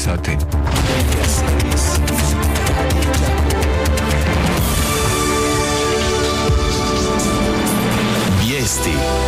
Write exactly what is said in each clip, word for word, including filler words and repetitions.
sati. Vijesti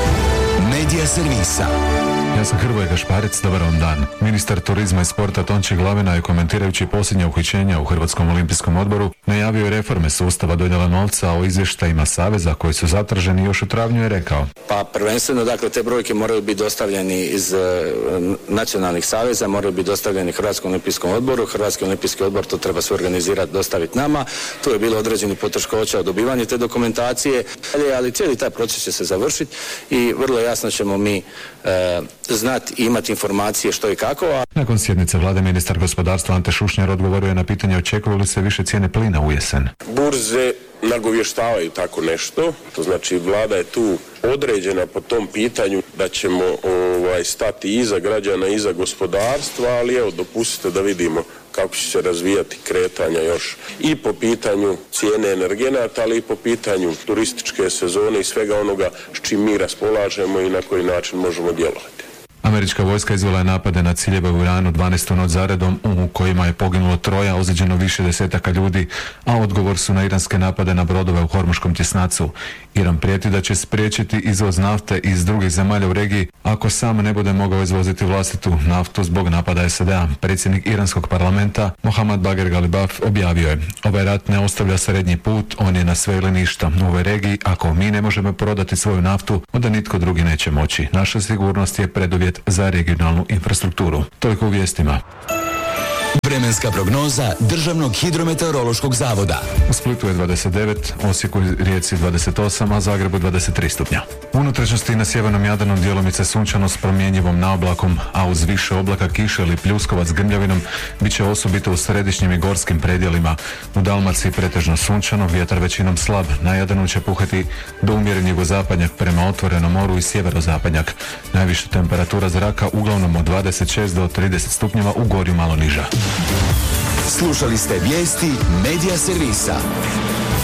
Medija servisa. Ja sam Hrvoje Gašparec, dobar vam dan. Ministar turizma i sporta Tonči Glavina je komentirajući posljednja uhićenja u Hrvatskom olimpijskom odboru najavio je reforme sustava dodjela novca, o izvještajima saveza koji su zatraženi još u travnju je rekao. Pa prvenstveno, dakle, te brojke moraju biti dostavljeni iz uh, nacionalnih saveza, moraju biti dostavljeni Hrvatskom olimpijskom odboru. Hrvatski olimpijski odbor to treba sve organizirati, dostaviti nama. Tu je bilo određeni poteškoća u dobivanju te dokumentacije, ali cijeli taj proces će se završiti i vrlo jasno ćemo mi uh, znati i imati informacije što i kako. A... Nakon sjednice vlade ministar gospodarstva Ante Šušnjar odgovorio je na pitanje očekuju li se više cijene plina u jesen. Burze nagovještavaju tako nešto, to znači vlada je tu određena po tom pitanju da ćemo ovaj, stati iza građana, iza gospodarstva, ali evo dopustite da vidimo kako će se razvijati kretanja još i po pitanju cijene energenata, ali i po pitanju turističke sezone i svega onoga s čim mi raspolažemo i na koji način možemo djelovati. Američka vojska izvela je napade na ciljeve u Iranu dvanaestu noć zaredom u kojima je poginulo troje, a ozlijeđeno više desetaka ljudi, a odgovor su na iranske napade na brodove u Hormuškom tjesnacu. Iran prijeti da će spriječiti izvoz nafte iz drugih zemalja u regiji ako sam ne bude mogao izvoziti vlastitu naftu zbog napada S A D-a. Predsjednik iranskog parlamenta Mohammad Bagher Ghalibaf objavio je: ovaj rat ne ostavlja srednji put, on je na sve ili ništa. U ovoj regiji, ako mi ne možemo prodati svoju naftu, onda nitko drugi neće moći. Naša sigurnost je preduvjet za regionalnu infrastrukturu. Toliko u vijestima. Vremenska prognoza Državnog hidrometeorološkog zavoda. U Splitu je dvadeset devet, Osijeku i Rijeci dvadeset osam, a Zagrebu dvadeset tri stupnja. U unutrašnjosti na sjevernom Jadranu djelomice sunčano s promjenjivom naoblakom, a uz više oblaka kiše ili pljuskovac s grmljavinom bit će osobito u središnjim i gorskim predjelima. U Dalmaciji pretežno sunčano, vjetar većinom slab. Na Jadranu će puhati do umjeren jugozapadnjak prema otvorenom moru i sjeverozapadnjak. Najviša temperatura zraka uglavnom od dvadeset šest do trideset stupnjeva, u gorju malo niža. Slušali ste vijesti Medija servisa.